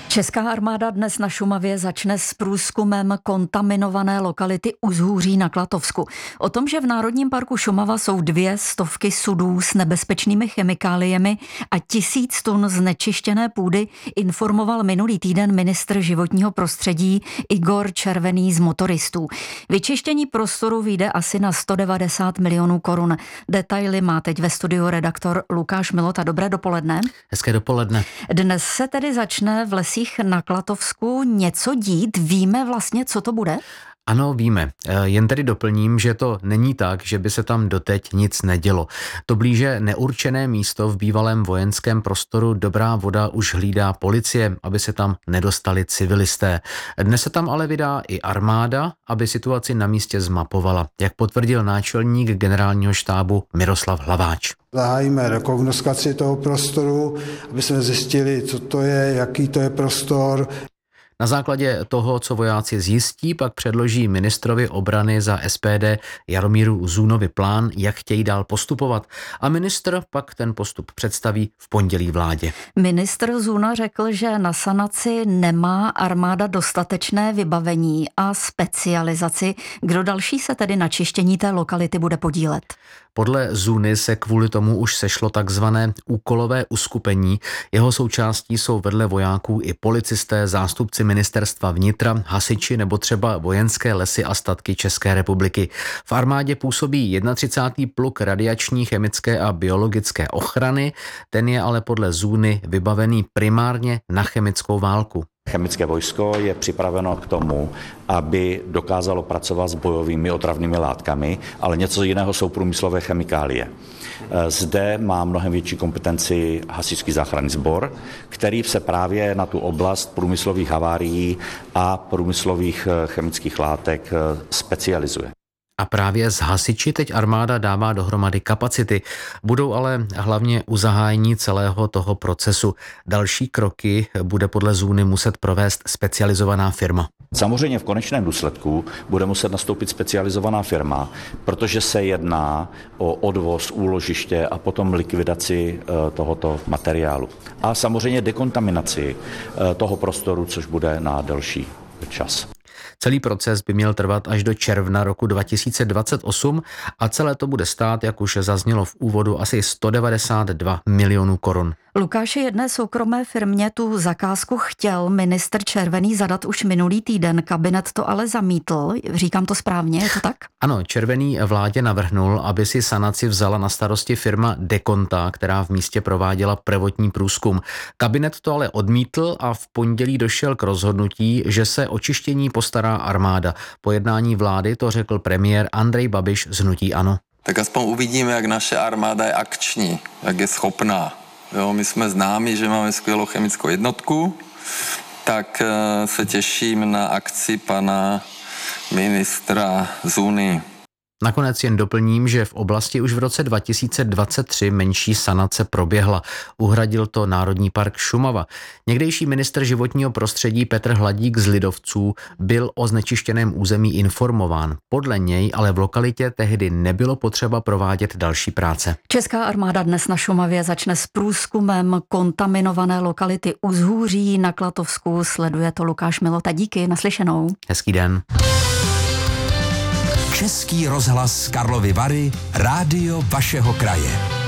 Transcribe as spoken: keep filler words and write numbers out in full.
Česká armáda dnes na Šumavě začne s průzkumem kontaminované lokality Uzhůří na Klatovsku. O tom, že v Národním parku Šumava jsou dvě stovky sudů s nebezpečnými chemikáliemi a tisíc tun znečištěné půdy, informoval minulý týden ministr životního prostředí Igor Červený z Motoristů. Vyčištění prostoru vyjde asi na sto devadesát milionů korun. Detaily má teď ve studiu redaktor Lukáš Milota. Dobré dopoledne. Hezké dopoledne. Dnes se tedy začne v lesích na Klatovsku něco dít. Víme vlastně, co to bude? Ano, víme. Jen tedy doplním, že to není tak, že by se tam doteď nic nedělo. To blíže neurčené místo v bývalém vojenském prostoru Dobrá Voda už hlídá policie, aby se tam nedostali civilisté. Dnes se tam ale vydá i armáda, aby situaci na místě zmapovala, jak potvrdil náčelník generálního štábu Miroslav Hlaváč. Zahájíme rekognoskaci toho prostoru, aby jsme zjistili, co to je, jaký to je prostor. Na základě toho, co vojáci zjistí, pak předloží ministrovi obrany za S P D Jaromíru Zůnovi plán, jak chtějí dál postupovat. A ministr pak ten postup představí v pondělí vládě. Ministr Zůna řekl, že na sanaci nemá armáda dostatečné vybavení a specializaci. Kdo další se tedy na čištění té lokality bude podílet? Podle Zůny se kvůli tomu už sešlo takzvané úkolové uskupení. Jeho součástí jsou vedle vojáků i policisté, zástupci ministerstva vnitra, hasiči nebo třeba vojenské lesy a statky České republiky. V armádě působí třicátý první pluk radiační, chemické a biologické ochrany, ten je ale podle Zůny vybavený primárně na chemickou válku. Chemické vojsko je připraveno k tomu, aby dokázalo pracovat s bojovými otravnými látkami, ale něco jiného jsou průmyslové chemikálie. Zde má mnohem větší kompetenci hasičský záchranný sbor, který se právě na tu oblast průmyslových havárií a průmyslových chemických látek specializuje. A právě z hasiči teď armáda dává dohromady kapacity. Budou ale hlavně u zahájení celého toho procesu. Další kroky bude podle Zůny muset provést specializovaná firma. Samozřejmě v konečném důsledku bude muset nastoupit specializovaná firma, protože se jedná o odvoz, úložiště a potom likvidaci tohoto materiálu. A samozřejmě dekontaminaci toho prostoru, což bude na delší čas. Celý proces by měl trvat až do června roku dva tisíce dvacet osm a celé to bude stát, jak už zaznělo v úvodu, asi sto devadesát dva milionů korun. Lukáši, jedné soukromé firmě tu zakázku chtěl ministr Červený zadat už minulý týden, kabinet to ale zamítl. Říkám to správně, je to tak? Ano, Červený vládě navrhnul, aby si sanaci vzala na starosti firma Dekonta, která v místě prováděla prvotní průzkum. Kabinet to ale odmítl a v pondělí došel k rozhodnutí, že se o čištění postará armáda. Po jednání vlády to řekl premiér Andrej Babiš z hnutí ANO. Tak aspoň uvidíme, jak naše armáda je akční, jak je schopná. Jo, my jsme známi, že máme skvělou chemickou jednotku, tak se těším na akci pana ministra Zůny. Nakonec jen doplním, že v oblasti už v roce dva tisíce dvacet tři menší sanace proběhla. Uhradil to Národní park Šumava. Někdejší ministr životního prostředí Petr Hladík z Lidovců byl o znečištěném území informován. Podle něj ale v lokalitě tehdy nebylo potřeba provádět další práce. Česká armáda dnes na Šumavě začne s průzkumem kontaminované lokality Uzhůří na Klatovsku. Sleduje to Lukáš Milota. Díky, naslyšenou. Hezký den. Český rozhlas Karlovy Vary, rádio vašeho kraje.